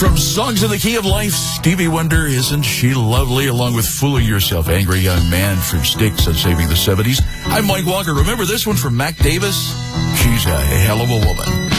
From Songs in the Key of Life, Stevie Wonder, Isn't She Lovely, along with Fooling Yourself, Angry Young Man from Styx on Saving the 70s. I'm Mike Walker. Remember this one from Mac Davis? She's a hell of a woman.